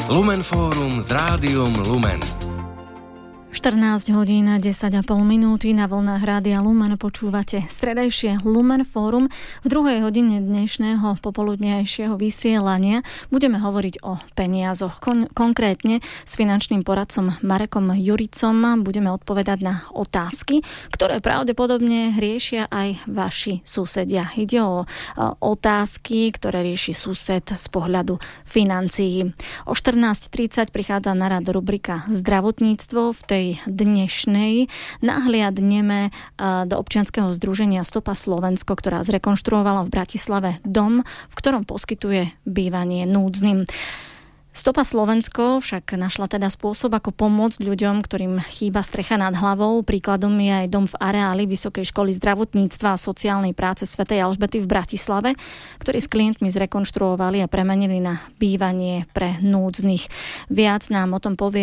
Lumenfórum s Rádiom Lumen. 14 hodín a 10,5 minúty na vlnách Rádia Lumen počúvate stredajšie Lumen Fórum. V druhej hodine dnešného popoludnejšieho vysielania budeme hovoriť o peniazoch. Konkrétne s finančným poradcom Marekom Juricom budeme odpovedať na otázky, ktoré pravdepodobne riešia aj vaši susedia. Ide o otázky, ktoré rieši sused z pohľadu financií. O 14:30 prichádza na rad rubrika Zdravotníctvo. V tej dnešnej nahliadneme do občianskeho združenia Stopa Slovensko, ktorá zrekonštruovala v Bratislave dom, v ktorom poskytuje bývanie núdznym. Stopa Slovensko však našla teda spôsob, ako pomôcť ľuďom, ktorým chýba strecha nad hlavou. Príkladom je aj dom v areáli Vysokej školy zdravotníctva a sociálnej práce svätej Alžbety v Bratislave, ktorý s klientmi zrekonštruovali a premenili na bývanie pre núdznych. Viac nám o tom povie